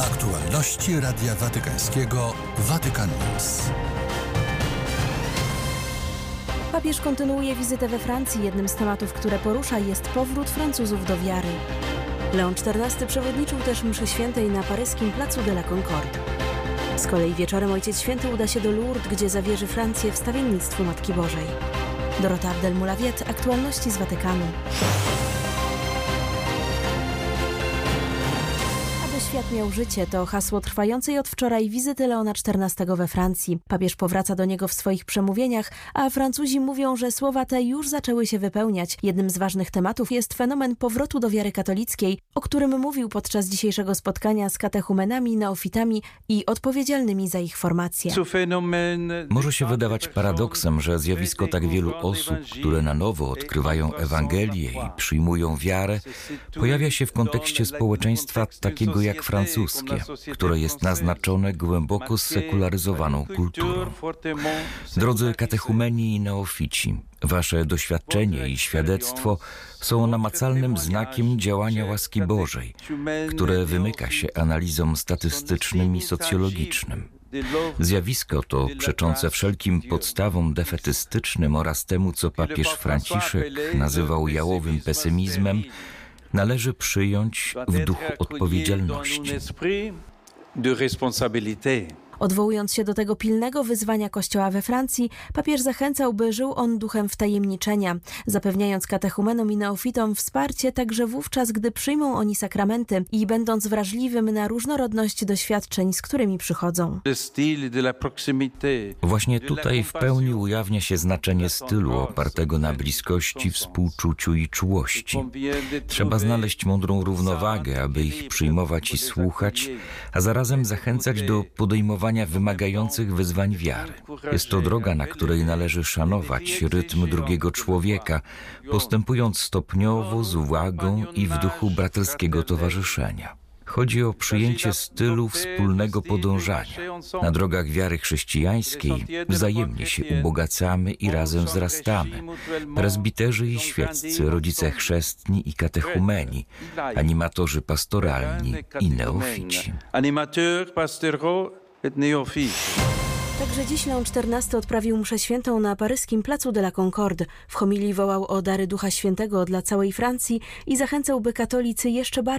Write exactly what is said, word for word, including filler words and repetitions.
Aktualności Radia Watykańskiego Vatican News. Papież kontynuuje wizytę we Francji. Jednym z tematów, które porusza, jest powrót Francuzów do wiary. Leon czternasty przewodniczył też mszy świętej na paryskim placu de la Concorde. Z kolei wieczorem Ojciec Święty uda się do Lourdes, gdzie zawierzy Francję wstawiennictwu Matki Bożej. Dorota Abdel-Mulawiet, aktualności z Watykanu. Świat miał życie to hasło trwającej od wczoraj wizyty Leona czternastego we Francji. Papież powraca do niego w swoich przemówieniach, a Francuzi mówią, że słowa te już zaczęły się wypełniać. Jednym z ważnych tematów jest fenomen powrotu do wiary katolickiej, o którym mówił podczas dzisiejszego spotkania z katechumenami, neofitami i odpowiedzialnymi za ich formację. Może się wydawać paradoksem, że zjawisko tak wielu osób, które na nowo odkrywają Ewangelię i przyjmują wiarę, pojawia się w kontekście społeczeństwa takiego jak francuskie, które jest naznaczone głęboko sekularyzowaną kulturą. Drodzy katechumeni i neofici, wasze doświadczenie i świadectwo są namacalnym znakiem działania łaski Bożej, które wymyka się analizom statystycznym i socjologicznym. Zjawisko to, przeczące wszelkim podstawom defetystycznym oraz temu, co papież Franciszek nazywał jałowym pesymizmem, należy przyjąć w duchu odpowiedzialności. Odwołując się do tego pilnego wyzwania Kościoła we Francji, papież zachęcał, by żył on duchem wtajemniczenia, zapewniając katechumenom i neofitom wsparcie także wówczas, gdy przyjmą oni sakramenty i będąc wrażliwym na różnorodność doświadczeń, z którymi przychodzą. Właśnie tutaj w pełni ujawnia się znaczenie stylu opartego na bliskości, współczuciu i czułości. Trzeba znaleźć mądrą równowagę, aby ich przyjmować i słuchać, a zarazem zachęcać do podejmowania wymagających wyzwań wiary. Jest to droga, na której należy szanować rytm drugiego człowieka, postępując stopniowo, z uwagą i w duchu braterskiego towarzyszenia. Chodzi o przyjęcie stylu wspólnego podążania. Na drogach wiary chrześcijańskiej wzajemnie się ubogacamy i razem wzrastamy. Prezbiterzy i świeccy, rodzice chrzestni i katechumeni, animatorzy pastoralni i neofici. Także dziś Leon czternasty odprawił mszę świętą na paryskim placu de la Concorde. W homilii wołał o dary Ducha Świętego dla całej Francji i zachęcał, by katolicy jeszcze bardziej